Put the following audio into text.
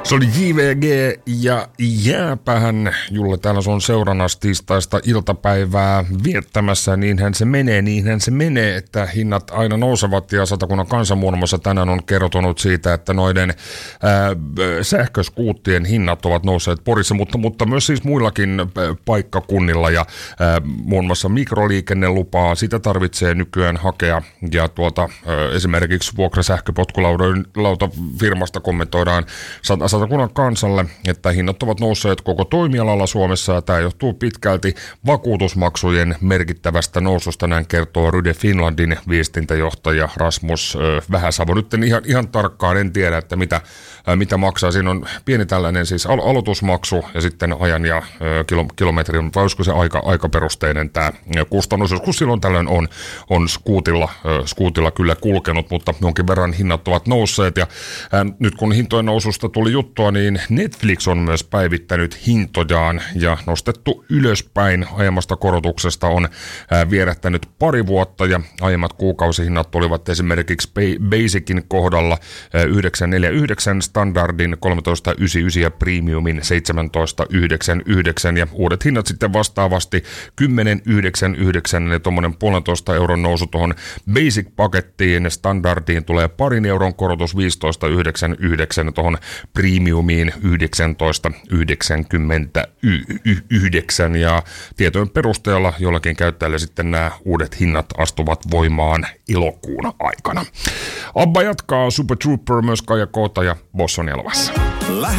Se oli JVG ja jääpähän. Julle täällä on seurannassa tiistaista iltapäivää viettämässä. Niinhän se menee, että hinnat aina nousevat. Ja Satakunnan Kansanmuodossa tänään on kertonut siitä, että noiden sähköskuuttien hinnat ovat nousseet Porissa, mutta myös siis muillakin paikkakunnilla. Ja muun muassa mikroliikennelupaa, sitä tarvitsee nykyään hakea. Ja esimerkiksi vuokrasähköpotkulautafirmasta kommentoidaan Satakunnan Kansalle, että hinnat ovat nousseet koko toimialalla Suomessa ja tämä johtuu pitkälti vakuutusmaksujen merkittävästä noususta, näin kertoo Ryde Finlandin viestintäjohtaja Rasmus Vähäsavo. Nyt ihan tarkkaan en tiedä, että mitä maksaa. Siinä on pieni tällainen siis aloitusmaksu ja sitten ajan ja kilometrin, vai olisiko se aikaperusteinen tämä kustannus. Joskus silloin tällöin on skuutilla kyllä kulkenut, mutta jonkin verran hinnat ovat nousseet ja nyt kun hintojen noususta tuli juttua, niin Netflix on myös päivittänyt hintojaan ja nostettu ylöspäin. Aiemmasta korotuksesta on vierähtänyt pari vuotta ja aiemmat kuukausihinnat olivat esimerkiksi Basicin kohdalla 949, Standardin 1399 ja Premiumin 1799 ja uudet hinnat sitten vastaavasti 1099 eli tuommoinen 1,5 euron nousu tuohon Basic-pakettiin. Standardiin tulee parin euron korotus 1599 ja tuohon Premiumiin 1999 ja tietojen perusteella jollakin käyttäjällä sitten nämä uudet hinnat astuvat voimaan elokuun aikana. Abba jatkaa, Super Trooper, myös Kaija Koota ja Boss on elvassa.